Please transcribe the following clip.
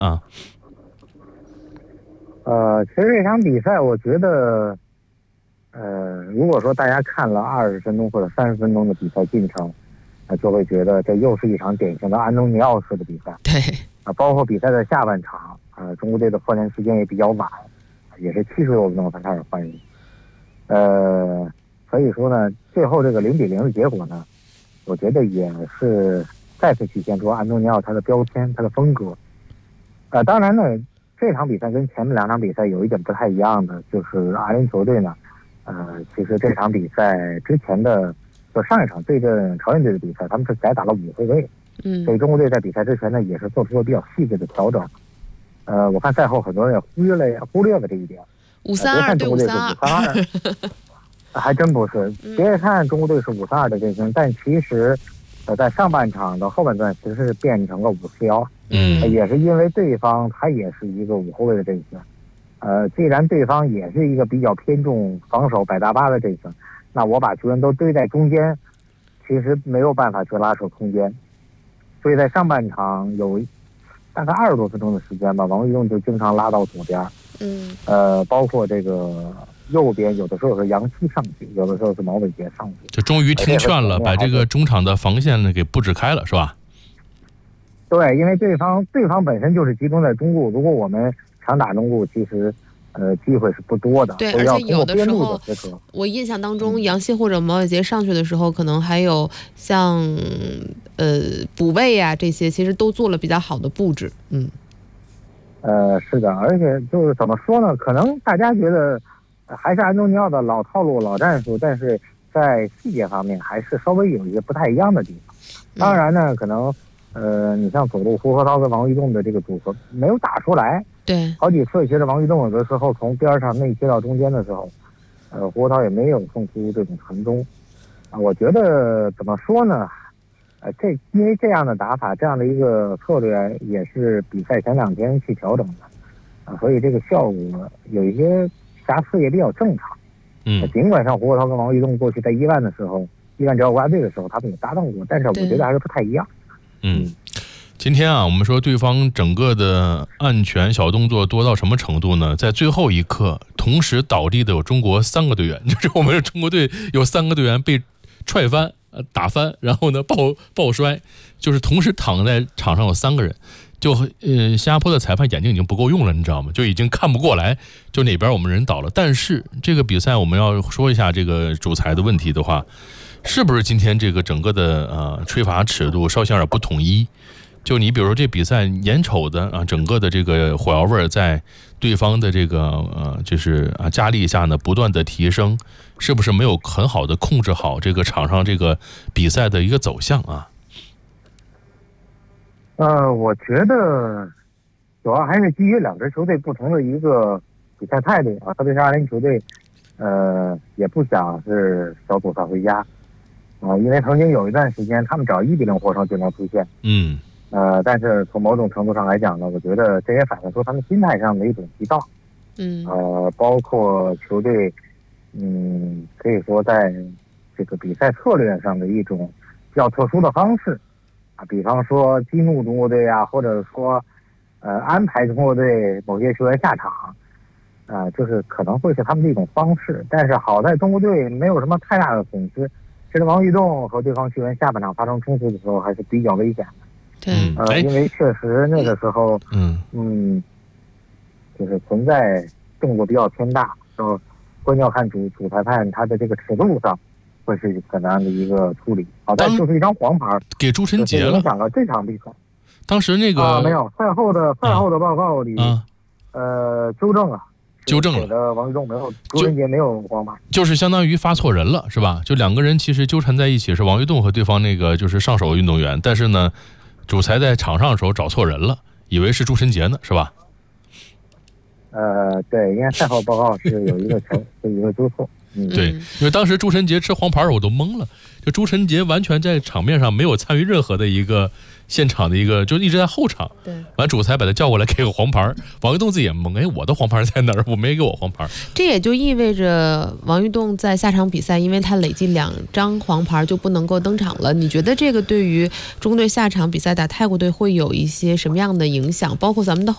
啊？ 其实这场比赛，我觉得，如果说大家看了20分钟或者30分钟的比赛进程，就会觉得这又是一场典型的安东尼奥式的比赛。 对， 包括比赛的下半场，中国队的换人时间也比较晚，也是70多分钟才开始换人。所以说呢，最后这个0-0的结果呢，我觉得也是再次体现出安东尼奥他的标签、他的风格。当然呢，这场比赛跟前面2场比赛有一点不太一样的，就是阿联酋队呢，其实这场比赛之前的就上一场对阵朝鲜队的比赛，他们是改打了5后卫，所以中国队在比赛之前呢也是做出了比较细致的调整。我看赛后很多人也忽略了这一点。 5-3-2对 5-3-2，还真不是。别看中国队是5-3-2的阵型，但其实，在上半场的后半段其实是变成了5-4-1。也是因为对方他也是一个5后卫的阵型。既然对方也是一个比较偏重防守摆大巴的阵型，那我把球员都堆在中间，其实没有办法去拉扯空间。所以在上半场有大概20多分钟的时间吧，王玉栋就经常拉到左边。包括这个右边有的时候是杨希上去，有的时候是毛伟杰上去， 就终于听劝了，把这个中场的防线呢给布置开了，是吧？ 对，因为对方本身就是集中在中路，如果我们强打中路，其实机会是不多的。 对，而且有的时候我印象当中，杨希或者毛伟杰上去的时候，可能还有像补位啊这些，其实都做了比较好的布置。 是的，而且就是怎么说呢？可能大家觉得还是安东尼奥的老套路、老战术，但是在细节方面还是稍微有一些不太一样的地方。当然呢，可能你像左路胡河涛跟王玉栋的这个组合没有打出来。 对， 好几次其实王玉栋有的时候从边上内切到中间的时候，胡河涛也没有送出这种传中。我觉得怎么说呢？因为这样的打法，这样的一个策略也是比赛前2天去调整的，所以这个效果有一些瑕疵也比较正常。尽管像胡河涛跟王玉栋过去在伊万的时候，伊万只要国家队的时候，他们也搭档过，但是我觉得还是不太一样。 今天啊，我们说对方整个的暗拳小动作多到什么程度呢？在最后一刻，同时倒地的有中国3个队员，就是我们中国队有3个队员被踹翻、打翻，然后呢抱摔，就是同时躺在场上有3个人。就新加坡的裁判眼睛已经不够用了，你知道吗？就已经看不过来，就哪边我们人倒了。但是这个比赛我们要说一下这个主裁的问题的话，是不是今天这个整个的吹罚尺度稍显有点不统一？就你比如说这比赛眼瞅的整个的这个火药味在对方的这个就是加力下呢不断的提升，是不是没有很好的控制好这个场上这个比赛的一个走向啊？ 我觉得主要还是基于2支球队不同的一个比赛态度特别是阿联酋队，也不想是小组赛回家，因为曾经有一段时间他们只要1-0获胜就能出线。但是从某种程度上来讲呢，我觉得这也反映出他们心态上的一种急躁。包括球队，可以说在这个比赛策略上的一种比较特殊的方式比方说激怒中国队或者说安排中国队某些球员下场，就是可能会是他们的一种方式。但是好在中国队没有什么太大的损失，其实王玉栋和对方球员下半场发生冲突的时候还是比较危险的。因为确实那个时候，就是存在动作比较偏大，关键要看主裁判他的这个尺度上会是怎样的一个处理。但就是一张黄牌给朱晨杰了， 影响了这场比赛。 当时那个没有赛后的报告里纠正了的王玉栋没有，朱晨杰没有黄牌， 就是相当于发错人了，是吧？就2个人其实纠缠在一起，是王玉栋和对方那个就是上手运动员，但是呢，主裁在场上的时候找错人了，以为是朱晨杰呢，是吧？ 对，因为赛后报告是有一个纠错。 对，因为当时朱晨杰吃黄牌我都懵了，就朱晨杰完全在场面上没有参与任何的一个现场的一个，就一直在后场。 对， 完主裁把他叫过来给个黄牌，王玉栋自己也懵，我的黄牌在哪儿？我没给我黄牌。 这也就意味着王玉栋在下场比赛，因为他累计2张黄牌就不能够登场了。你觉得这个对于中国队下场比赛打泰国队会有一些什么样的影响？包括咱们的后